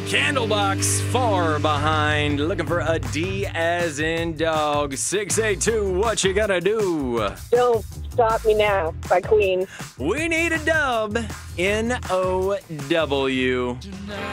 Candlebox, Far Behind. Looking for a D as in dog. 682, what you gonna do? Don't Stop Me Now by Queen. We need a dub. N-O-W.